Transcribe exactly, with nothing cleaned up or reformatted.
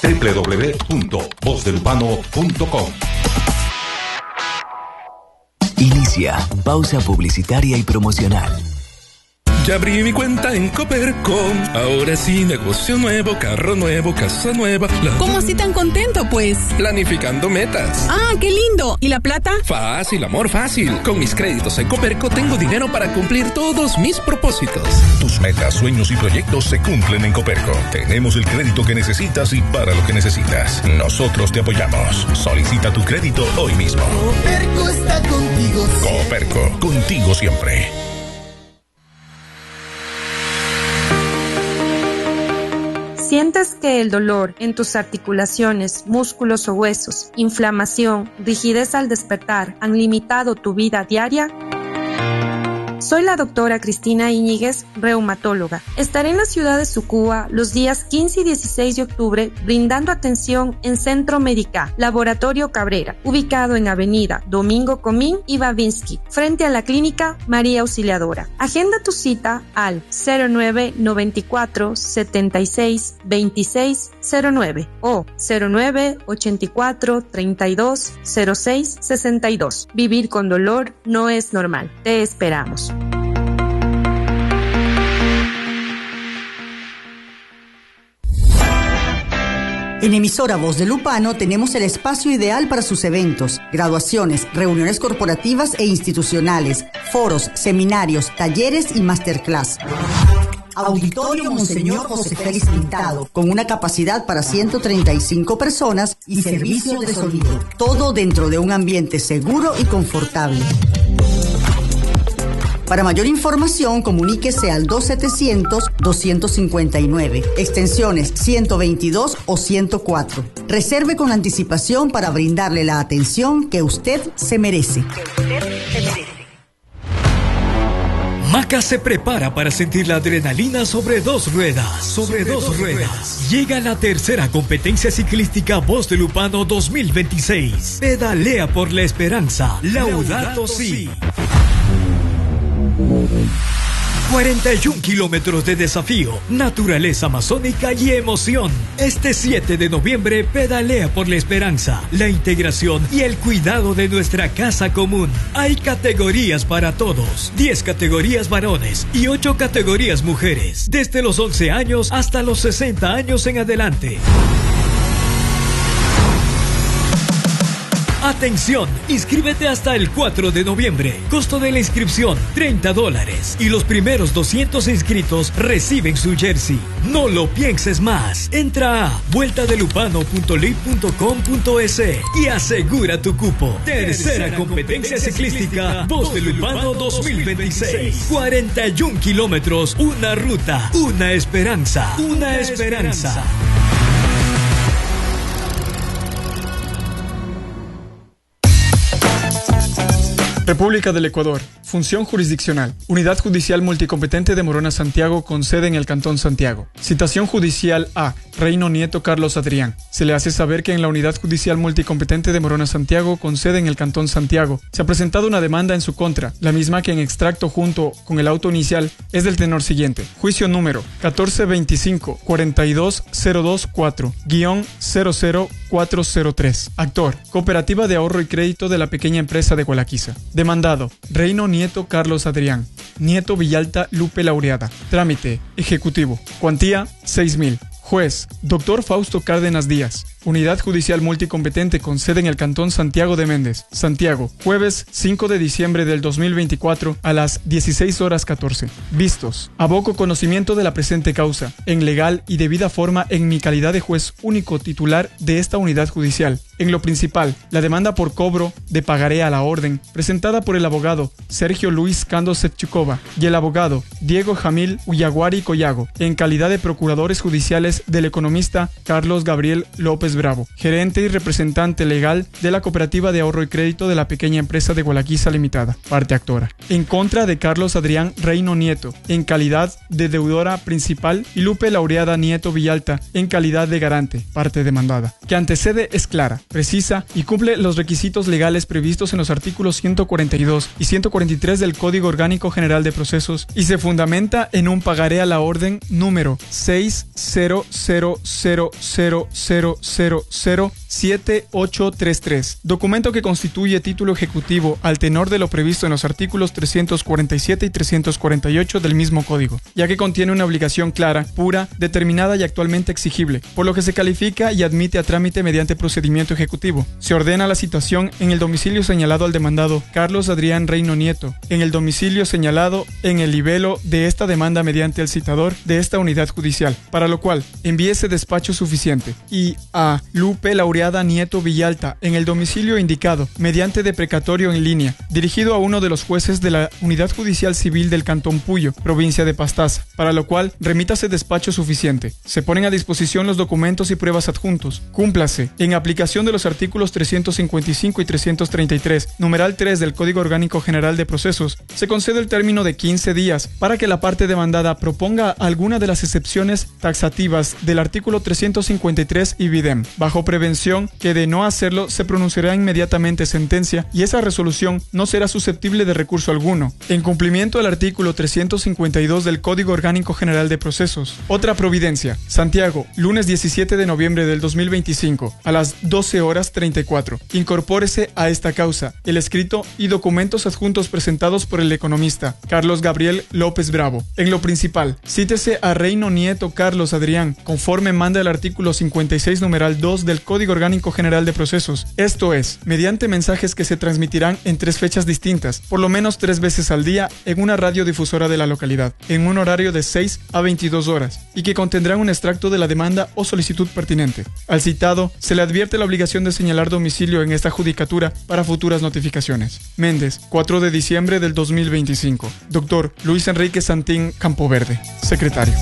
doble u doble u doble u punto voz del lupano punto com. Inicia pausa publicitaria y promocional. Ya abrí mi cuenta en Coperco. Ahora sí, negocio nuevo, carro nuevo, casa nueva. La... ¿Cómo así tan contento, pues? Planificando metas. ¡Ah, qué lindo! ¿Y la plata? Fácil, amor, fácil. Con mis créditos en Coperco tengo dinero para cumplir todos mis propósitos. Tus metas, sueños y proyectos se cumplen en Coperco. Tenemos el crédito que necesitas y para lo que necesitas. Nosotros te apoyamos. Solicita tu crédito hoy mismo. Coperco está contigo siempre. Coperco, contigo siempre. ¿Sientes que el dolor en tus articulaciones, músculos o huesos, inflamación, rigidez al despertar han limitado tu vida diaria? Soy la doctora Cristina Íñiguez, reumatóloga. Estaré en la ciudad de Sucúa los días quince y dieciséis de octubre brindando atención en Centro Médica, Laboratorio Cabrera, ubicado en Avenida Domingo Comín y Babinski, frente a la Clínica María Auxiliadora. Agenda tu cita al cero nueve noventa y cuatro setenta y seis veintiséis cero nueve o cero nueve ochenta y cuatro treinta y dos cero seis sesenta y dos. Vivir con dolor no es normal. Te esperamos. En Emisora Voz del Lupano tenemos el espacio ideal para sus eventos, graduaciones, reuniones corporativas e institucionales, foros, seminarios, talleres y masterclass. Auditorio Monseñor José Félix Pintado, con una capacidad para ciento treinta y cinco personas y servicio de sonido. Todo dentro de un ambiente seguro y confortable. Para mayor información, comuníquese al dos setecientos doscientos cincuenta y nueve, extensiones ciento veintidós o ciento cuatro. Reserve con anticipación para brindarle la atención que usted se merece. Que usted se merece. Maca se prepara para sentir la adrenalina sobre dos ruedas. Sobre, sobre dos, dos ruedas. ruedas. Llega la tercera competencia ciclística Voz del Lupano dos mil veintiséis. Pedalea por la esperanza. Laudato Si. cuarenta y un kilómetros de desafío, naturaleza amazónica y emoción. Este siete de noviembre pedalea por la esperanza, la integración y el cuidado de nuestra casa común. Hay categorías para todos, diez categorías varones y ocho categorías mujeres, desde los once años hasta los sesenta años en adelante. Atención, inscríbete hasta el cuatro de noviembre. Costo de la inscripción, treinta dólares. Y los primeros doscientos inscritos reciben su jersey. No lo pienses más. Entra a vuelta de lupano punto lip punto com punto es y asegura tu cupo. Tercera competencia ciclística Voz del Lupano dos mil veintiséis. cuarenta y un kilómetros, una ruta, una esperanza, una esperanza. República del Ecuador. Función jurisdiccional. Unidad Judicial Multicompetente de Morona Santiago con sede en el Cantón Santiago. Citación judicial A. Reino Nieto Carlos Adrián. Se le hace saber que en la Unidad Judicial Multicompetente de Morona Santiago con sede en el Cantón Santiago se ha presentado una demanda en su contra, la misma que en extracto junto con el auto inicial es del tenor siguiente. Juicio número catorce veinticinco cuarenta y dos cero dos cuatro guión cero cero cuatro cero tres. Actor: Cooperativa de Ahorro y Crédito de la Pequeña Empresa de Gualaquiza. Demandado: Reino Nieto Carlos Adrián. Nieto Villalta Lupe Laureada. Trámite: ejecutivo. Cuantía: seis mil. Juez: Doctor Fausto Cárdenas Díaz. Unidad Judicial Multicompetente con sede en el Cantón Santiago de Méndez, Santiago. Jueves cinco de diciembre del dos mil veinticuatro a las dieciséis horas catorce. Vistos: aboco conocimiento de la presente causa, en legal y debida forma en mi calidad de juez único titular de esta unidad judicial. En lo principal, la demanda por cobro de pagaré a la orden, presentada por el abogado Sergio Luis Cando Setchukova y el abogado Diego Jamil Uyaguari Collago, en calidad de procuradores judiciales del economista Carlos Gabriel López Bravo, gerente y representante legal de la Cooperativa de Ahorro y Crédito de la Pequeña Empresa de Gualaquiza Limitada, parte actora, en contra de Carlos Adrián Reino Nieto, en calidad de deudora principal, y Lupe Laureada Nieto Villalta, en calidad de garante, parte demandada. Que antecede es clara. precisa y cumple los requisitos legales previstos en los artículos ciento cuarenta y dos y ciento cuarenta y tres del Código Orgánico General de Procesos y se fundamenta en un pagaré a la orden número seis cero cero cero cero cero cero cero siete ocho tres tres, documento que constituye título ejecutivo al tenor de lo previsto en los artículos trescientos cuarenta y siete y trescientos cuarenta y ocho del mismo código, ya que contiene una obligación clara, pura, determinada y actualmente exigible, por lo que se califica y admite a trámite mediante procedimiento ejecutivo. Se ordena la citación en el domicilio señalado al demandado Carlos Adrián Reino Nieto, en el domicilio señalado en el libelo de esta demanda mediante el citador de esta unidad judicial, para lo cual envíe ese despacho suficiente, y a Lupe Laureada Nieto Villalta, en el domicilio indicado, mediante de precatorio en línea, dirigido a uno de los jueces de la Unidad Judicial Civil del Cantón Puyo, provincia de Pastaza, para lo cual remítase despacho suficiente. Se ponen a disposición los documentos y pruebas adjuntos. Cúmplase, en aplicación de los artículos trescientos cincuenta y cinco y trescientos treinta y tres, numeral tres del Código Orgánico General de Procesos, se concede el término de quince días para que la parte demandada proponga alguna de las excepciones taxativas del artículo trescientos cincuenta y tres y videm, bajo prevención que de no hacerlo se pronunciará inmediatamente sentencia y esa resolución no será susceptible de recurso alguno, en cumplimiento del artículo trescientos cincuenta y dos del Código Orgánico General de Procesos. Otra providencia. Santiago, lunes diecisiete de noviembre del dos mil veinticinco, a las doce horas treinta y cuatro. Incorpórese a esta causa el escrito y documentos adjuntos presentados por el economista Carlos Gabriel López Bravo. En lo principal, cítese a Reino Nieto Carlos Adrián, conforme manda el artículo cincuenta y seis numeral dos del Código Orgánico General de Procesos, esto es, mediante mensajes que se transmitirán en tres fechas distintas, por lo menos tres veces al día, en una radiodifusora de la localidad, en un horario de seis a veintidós horas, y que contendrán un extracto de la demanda o solicitud pertinente. Al citado, se le advierte la obligación de señalar domicilio en esta judicatura para futuras notificaciones. Méndez, cuatro de diciembre del dos mil veinticinco. Doctor Luis Enrique Santín Campoverde, secretario.